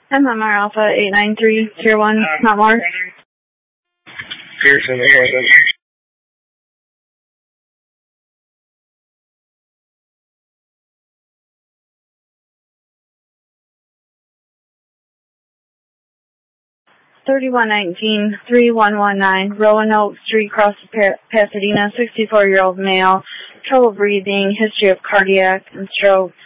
MMR Alpha 893, Tier 1, Mount Morris. Pearson, Arizona. $3119, 3119, Roanoke Street, across Pasadena, 64-year-old male, trouble breathing, history of cardiac and stroke.